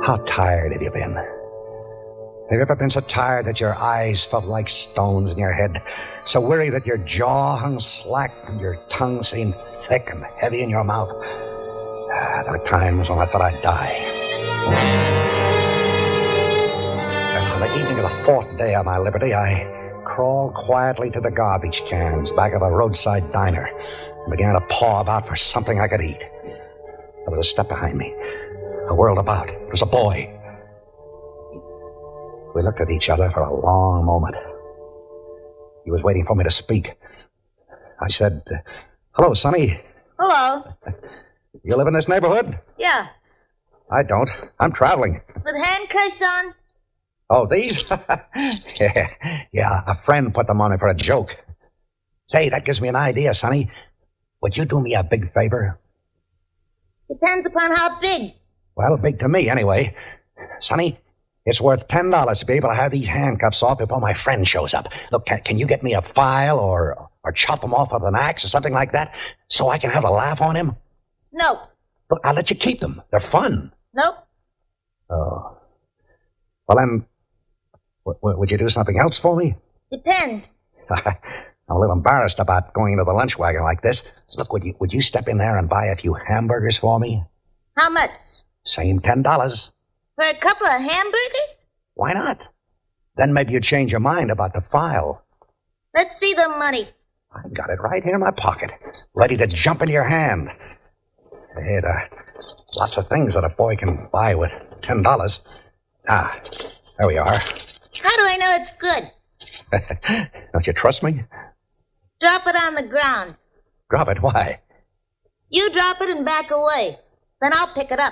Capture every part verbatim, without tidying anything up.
How tired have you been? Have you ever been so tired that your eyes felt like stones in your head? So weary that your jaw hung slack and your tongue seemed thick and heavy in your mouth? Ah, there were times when I thought I'd die. And on the evening of the fourth day of my liberty, I crawled quietly to the garbage cans back of a roadside diner and began to paw about for something I could eat. There was a step behind me. I whirled about. It was a boy. We looked at each other for a long moment. He was waiting for me to speak. I said, "Hello, Sonny. Hello. You live in this neighborhood?" Yeah. I don't. I'm traveling. With handcuffs on? Oh, these? yeah, yeah, a friend put them on me for a joke. Say, that gives me an idea, Sonny. Would you do me a big favor? Depends upon how big. Well, big to me, anyway. Sonny, it's worth ten dollars to be able to have these handcuffs off before my friend shows up. Look, can, can you get me a file or or chop them off with an axe or something like that so I can have a laugh on him? No. Look, I'll let you keep them. They're fun. Nope. Oh. Well, then, w- w- would you do something else for me? Depends. I'm a little embarrassed about going into the lunch wagon like this. Look, would you would you step in there and buy a few hamburgers for me? How much? Same ten dollars. For a couple of hamburgers? Why not? Then maybe you'd change your mind about the file. Let's see the money. I got it right here in my pocket, ready to jump into your hand. Hey, there are lots of things that a boy can buy with ten dollars. Ah, there we are. How do I know it's good? Don't you trust me? Drop it on the ground. Drop it? Why? You drop it and back away. Then I'll pick it up.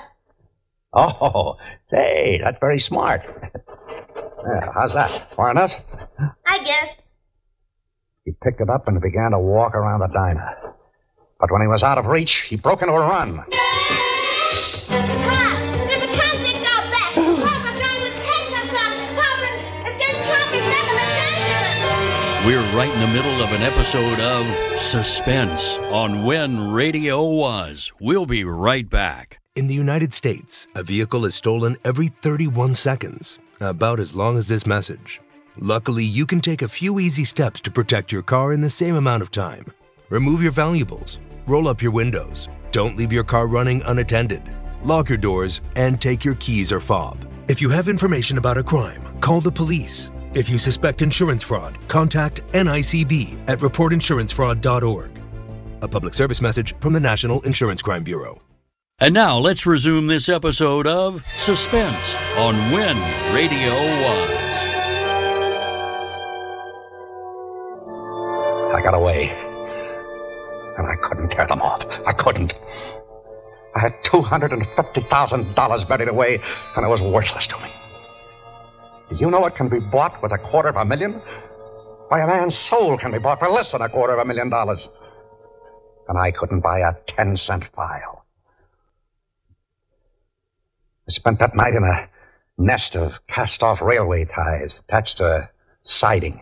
Oh, say, that's very smart. Yeah, how's that? Far enough? I guess. He picked it up and began to walk around the diner. But when he was out of reach, he broke into a run. Pop! There's a convict out back! Pop, a guy with handcuffs on! Pop, and it's getting Tommy back on the diner! We're right in the middle of an episode of Suspense on When Radio Was. We'll be right back. In the United States, a vehicle is stolen every thirty-one seconds, about as long as this message. Luckily, you can take a few easy steps to protect your car in the same amount of time. Remove your valuables, roll up your windows, don't leave your car running unattended, lock your doors, and take your keys or fob. If you have information about a crime, call the police. If you suspect insurance fraud, contact N I C B at report insurance fraud dot org. A public service message from the National Insurance Crime Bureau. And now let's resume this episode of Suspense on When Radio Was. I got away. And I couldn't tear them off. I couldn't. I had two hundred fifty thousand dollars buried away, and it was worthless to me. Do you know it can be bought with a quarter of a million? Why, a man's soul can be bought for less than a quarter of a million dollars. And I couldn't buy a ten-cent file. I spent that night in a nest of cast-off railway ties attached to a siding.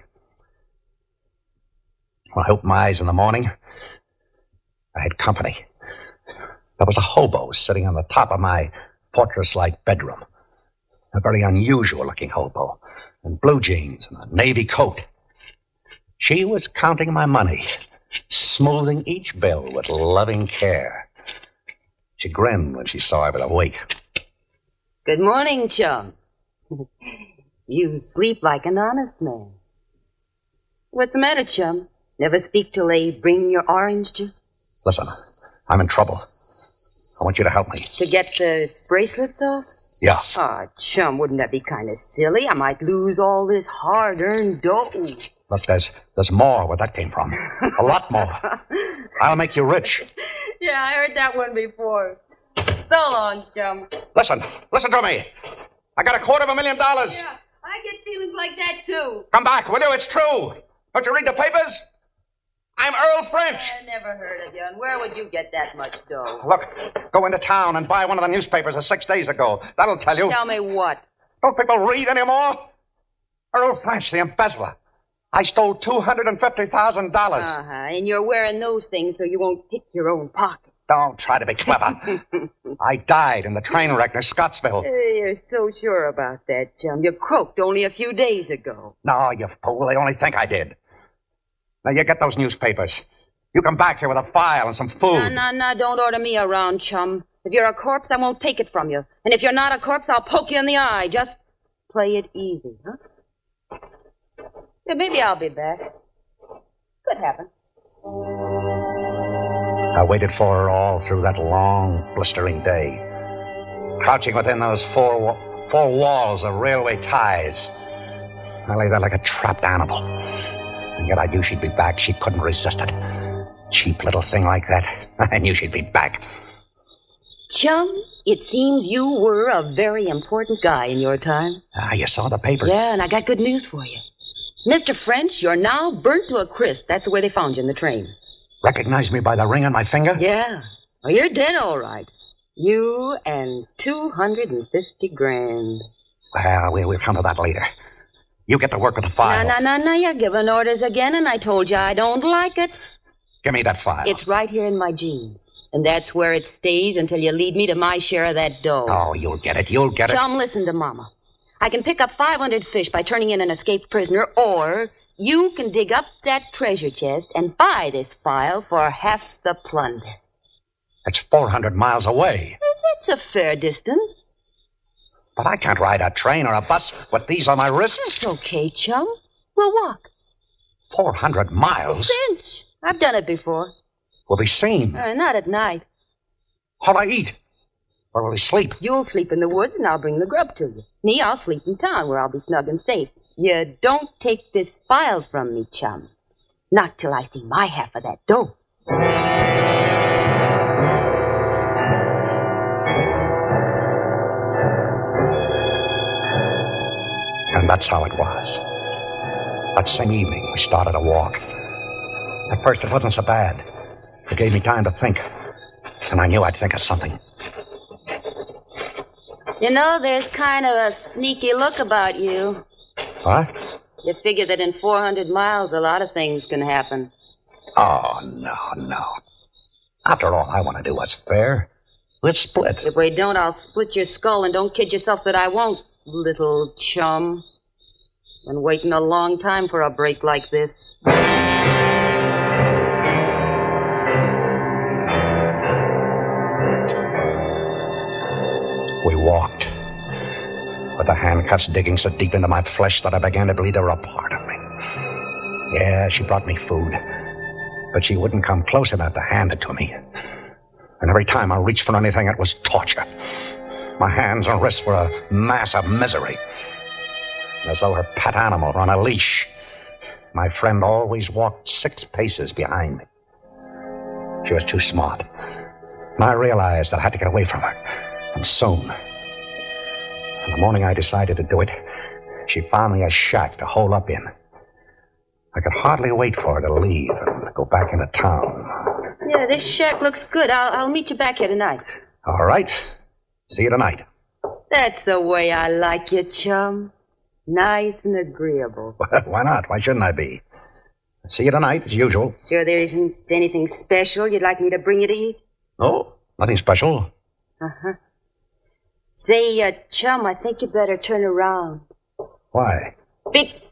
When I opened my eyes in the morning, I had company. There was a hobo sitting on the top of my fortress-like bedroom. A very unusual-looking hobo, in blue jeans and a navy coat. She was counting my money, smoothing each bill with loving care. She grinned when she saw I was awake. Good morning, chum. You sleep like an honest man. What's the matter, chum? Never speak till they bring your orange juice? Listen, I'm in trouble. I want you to help me. To get the bracelets off? Yeah. Aw, chum, wouldn't that be kind of silly? I might lose all this hard-earned dough. Look, there's there's more where that came from. A lot more. I'll make you rich. Yeah, I heard that one before. So long, chum. Listen, listen to me. I got a quarter of a million dollars. Yeah, I get feelings like that, too. Come back, will you? It's true. Don't you read the papers? I'm Earl French. I never heard of you, and where would you get that much dough? Look, go into town and buy one of the newspapers of six days ago. That'll tell you. Tell me what? Don't people read anymore? Earl French, the embezzler. I stole two hundred fifty thousand dollars. Uh-huh, and you're wearing those things so you won't pick your own pocket. Don't try to be clever. I died in the train wreck near Scottsville. Hey, you're so sure about that, chum. You croaked only a few days ago. No, you fool. They only think I did. Now, you get those newspapers. You come back here with a file and some food. No, no, no, don't order me around, chum. If you're a corpse, I won't take it from you. And if you're not a corpse, I'll poke you in the eye. Just play it easy, huh? Yeah, maybe I'll be back. Could happen. I waited for her all through that long, blistering day, crouching within those four, wa- four walls of railway ties. I lay there like a trapped animal. And yet I knew she'd be back. She couldn't resist it. Cheap little thing like that. I knew she'd be back. Chum, it seems you were a very important guy in your time. Ah, you saw the papers. Yeah, and I got good news for you. Mister French, you're now burnt to a crisp. That's the way they found you in the train. Recognize me by the ring on my finger? Yeah. Well, you're dead, all right. You and two hundred fifty grand. Well, we, we'll come to that later. You get to work with the file. No, no, no, no. You're giving orders again, and I told you I don't like it. Give me that file. It's right here in my jeans. And that's where it stays until you lead me to my share of that dough. Oh, you'll get it. You'll get it. Chum, listen to Mama. I can pick up five hundred fish by turning in an escaped prisoner, or you can dig up that treasure chest and buy this file for half the plunder. It's four hundred miles away. That's a fair distance. But I can't ride a train or a bus with these on my wrists. It's okay, Chum. We'll walk. four hundred miles? Cinch. I've done it before. We'll be seen. Uh, not at night. How'll I eat? Where will we sleep? You'll sleep in the woods, and I'll bring the grub to you. Me, I'll sleep in town, where I'll be snug and safe. You don't take this file from me, Chum. Not till I see my half of that dough. And that's how it was. That same evening, we started a walk. At first, it wasn't so bad. It gave me time to think. And I knew I'd think of something. You know, there's kind of a sneaky look about you. What? You figure that in four hundred miles, a lot of things can happen. Oh, no, no. After all, I want to do what's fair. Let's split. If we don't, I'll split your skull, and don't kid yourself that I won't, little chum. Been waiting a long time for a break like this. We walked, with the handcuffs digging so deep into my flesh that I began to believe they were a part of me. Yeah, she brought me food, but she wouldn't come close enough to hand it to me. And every time I reached for anything, it was torture. My hands and wrists were a mass of misery. As though her pet animal were on a leash, my friend always walked six paces behind me. She was too smart, and I realized that I had to get away from her. And soon. And the morning I decided to do it, she found me a shack to hole up in. I could hardly wait for her to leave and go back into town. Yeah, this shack looks good. I'll, I'll meet you back here tonight. All right. See you tonight. That's the way I like you, chum. Nice and agreeable. Why not? Why shouldn't I be? See you tonight, as usual. Sure there isn't anything special you'd like me to bring you to eat? Oh, nothing special. Uh-huh. Say, uh, chum, I think you better turn around. Why? Be-